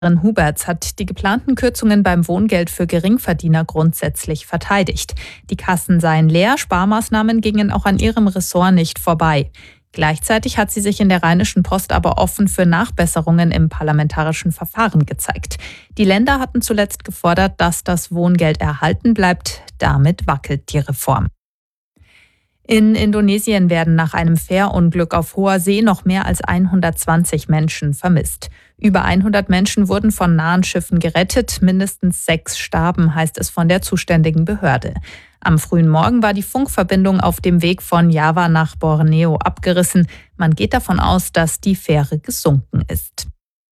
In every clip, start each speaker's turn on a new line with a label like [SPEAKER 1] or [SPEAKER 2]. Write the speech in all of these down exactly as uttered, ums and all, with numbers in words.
[SPEAKER 1] Huberts hat die geplanten Kürzungen beim Wohngeld für Geringverdiener grundsätzlich verteidigt. Die Kassen seien leer, Sparmaßnahmen gingen auch an ihrem Ressort nicht vorbei. Gleichzeitig hat sie sich in der Rheinischen Post aber offen für Nachbesserungen im parlamentarischen Verfahren gezeigt. Die Länder hatten zuletzt gefordert, dass das Wohngeld erhalten bleibt. Damit wackelt die Reform. In Indonesien werden nach einem Fährunglück auf hoher See noch mehr als hundertzwanzig Menschen vermisst. Über hundert Menschen wurden von nahen Schiffen gerettet, mindestens sechs starben, heißt es von der zuständigen Behörde. Am frühen Morgen war die Funkverbindung auf dem Weg von Java nach Borneo abgerissen. Man geht davon aus, dass die Fähre gesunken ist.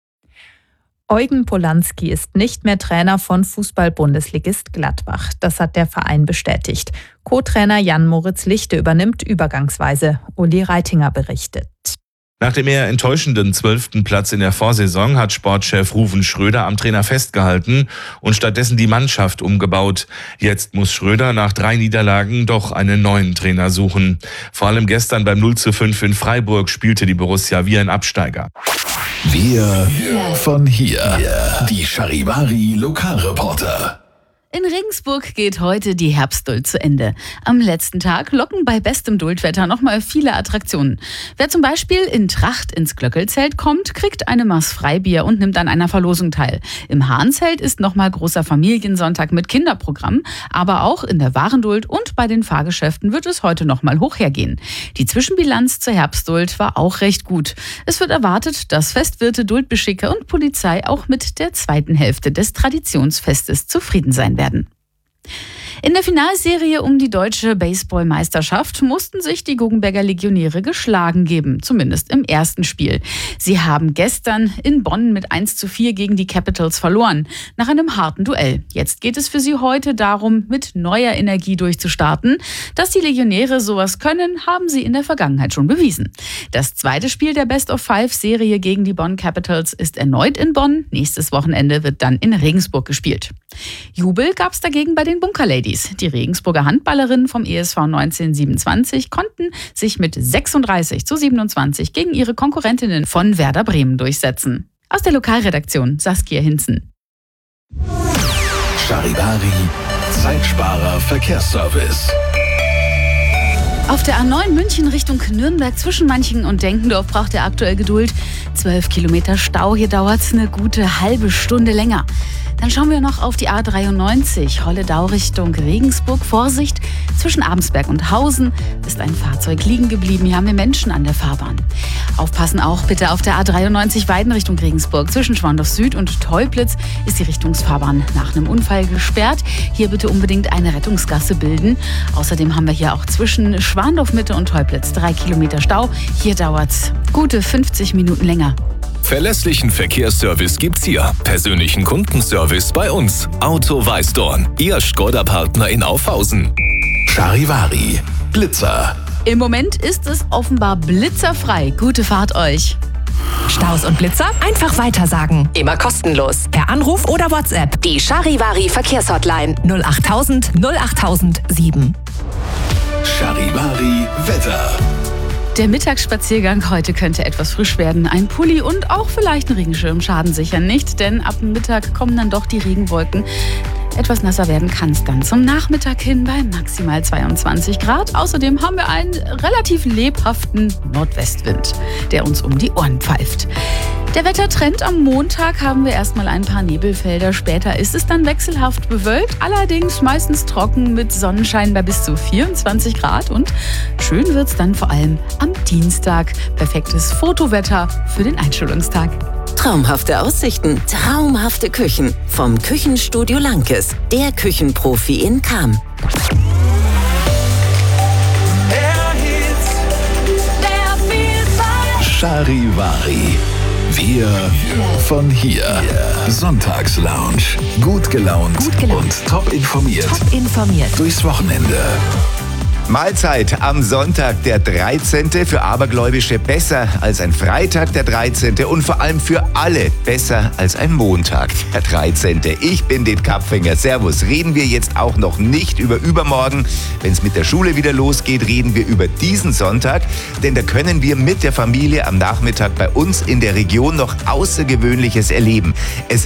[SPEAKER 1] Eugen Polanski ist nicht mehr Trainer von Fußball-Bundesligist Gladbach. Das hat der Verein bestätigt. Co-Trainer Jan-Moritz Lichte übernimmt übergangsweise. Uli Reitinger berichtet.
[SPEAKER 2] Nach dem eher enttäuschenden zwölften Platz in der Vorsaison hat Sportchef Ruven Schröder am Trainer festgehalten und stattdessen die Mannschaft umgebaut. Jetzt muss Schröder nach drei Niederlagen doch einen neuen Trainer suchen. Vor allem gestern beim null zu fünf in Freiburg spielte die Borussia wie ein Absteiger.
[SPEAKER 3] Wir von hier. Die Charivari Lokalreporter.
[SPEAKER 4] In Regensburg geht heute die Herbstduld zu Ende. Am letzten Tag locken bei bestem Duldwetter nochmal viele Attraktionen. Wer zum Beispiel in Tracht ins Glöckelzelt kommt, kriegt eine Maß Freibier und nimmt an einer Verlosung teil. Im Hahnzelt ist nochmal großer Familiensonntag mit Kinderprogramm. Aber auch in der Warenduld und bei den Fahrgeschäften wird es heute nochmal hoch hergehen. Die Zwischenbilanz zur Herbstduld war auch recht gut. Es wird erwartet, dass Festwirte, Duldbeschicker und Polizei auch mit der zweiten Hälfte des Traditionsfestes zufrieden sein werden. In der Finalserie um die deutsche Baseballmeisterschaft mussten sich die Guggenberger Legionäre geschlagen geben, zumindest im ersten Spiel. Sie haben gestern in Bonn mit eins zu vier gegen die Capitals verloren, nach einem harten Duell. Jetzt geht es für sie heute darum, mit neuer Energie durchzustarten. Dass die Legionäre sowas können, haben sie in der Vergangenheit schon bewiesen. Das zweite Spiel der Best-of-Five-Serie gegen die Bonn Capitals ist erneut in Bonn. Nächstes Wochenende wird dann in Regensburg gespielt. Jubel gab es dagegen bei den Bunker Ladies. Die Regensburger Handballerinnen vom E S V neunzehnhundertsiebenundzwanzig konnten sich mit sechsunddreißig zu siebenundzwanzig gegen ihre Konkurrentinnen von Werder Bremen durchsetzen. Aus der Lokalredaktion Saskia Hinzen.
[SPEAKER 3] Charivari Zeitsparer Verkehrsservice.
[SPEAKER 4] Auf der A neun München Richtung Nürnberg zwischen Manchingen und Denkendorf braucht ihr aktuell Geduld. zwölf Kilometer Stau, hier dauert es eine gute halbe Stunde länger. Dann schauen wir noch auf die A dreiundneunzig, Holledau Richtung Regensburg. Vorsicht, zwischen Abensberg und Hausen ist ein Fahrzeug liegen geblieben. Hier haben wir Menschen an der Fahrbahn. Aufpassen auch bitte auf der A dreiundneunzig Weiden Richtung Regensburg. Zwischen Schwandorf Süd und Teuplitz ist die Richtungsfahrbahn nach einem Unfall gesperrt. Hier bitte unbedingt eine Rettungsgasse bilden. Außerdem haben wir hier auch zwischen Schwandorf Mitte und Teuplitz drei Kilometer Stau. Hier dauert es gute fünfzig Minuten länger.
[SPEAKER 3] Verlässlichen Verkehrsservice gibt's hier. Persönlichen Kundenservice bei uns. Auto Weißdorn, Ihr Škoda-Partner in Aufhausen. Charivari Blitzer.
[SPEAKER 4] Im Moment ist es offenbar blitzerfrei. Gute Fahrt euch.
[SPEAKER 5] Staus und Blitzer einfach weitersagen. Immer kostenlos. Per Anruf oder WhatsApp. Die Charivari Verkehrshotline null achttausend null achttausend sieben.
[SPEAKER 3] Charivari Wetter.
[SPEAKER 4] Der Mittagsspaziergang heute könnte etwas frisch werden. Ein Pulli und auch vielleicht ein Regenschirm schaden sicher nicht, denn ab dem Mittag kommen dann doch die Regenwolken. Etwas nasser werden kann es dann zum Nachmittag hin bei maximal zweiundzwanzig Grad. Außerdem haben wir einen relativ lebhaften Nordwestwind, der uns um die Ohren pfeift. Der Wettertrend am Montag haben wir erstmal ein paar Nebelfelder. Später ist es dann wechselhaft bewölkt, allerdings meistens trocken mit Sonnenschein bei bis zu vierundzwanzig Grad. Und schön wird es dann vor allem am Dienstag. Perfektes Fotowetter für den Einschulungstag.
[SPEAKER 6] Traumhafte Aussichten, traumhafte Küchen. Vom Küchenstudio Lankes, der Küchenprofi in Cham.
[SPEAKER 3] Charivari. Wir von hier. Sonntagslounge. Gut gelaunt,
[SPEAKER 5] Gut gelaunt.
[SPEAKER 3] und top informiert.
[SPEAKER 5] Top informiert.
[SPEAKER 3] Durchs Wochenende.
[SPEAKER 7] Mahlzeit am Sonntag, der dreizehnte Für Abergläubische besser als ein Freitag, der dreizehnte Und vor allem für alle besser als ein Montag, der dreizehnte Ich bin Dit Kapfinger. Servus. Reden wir jetzt auch noch nicht über übermorgen. Wenn es mit der Schule wieder losgeht, reden wir über diesen Sonntag. Denn da können wir mit der Familie am Nachmittag bei uns in der Region noch Außergewöhnliches erleben. Es